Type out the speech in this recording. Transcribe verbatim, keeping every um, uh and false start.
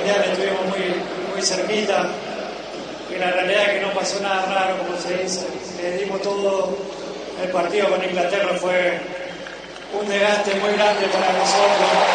Mundial estuvimos muy, muy cerquita, y la realidad es que no pasó nada raro, como se dice. Le dimos todo. El partido con Inglaterra fue un desgaste muy grande para nosotros.